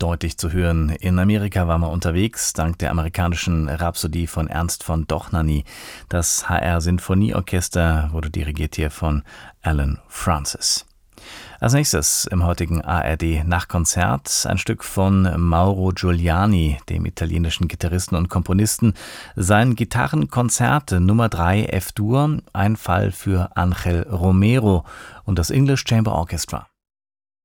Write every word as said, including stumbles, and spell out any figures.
deutlich zu hören. In Amerika war man unterwegs, dank der amerikanischen Rhapsodie von Ernst von Dohnanyi. Das H R-Sinfonieorchester wurde dirigiert hier von Alan Francis. Als nächstes im heutigen A R D-Nachtkonzert ein Stück von Mauro Giuliani, dem italienischen Gitarristen und Komponisten. Sein Gitarrenkonzert Nummer drei F-Dur, ein Fall für Ángel Romero und das English Chamber Orchestra.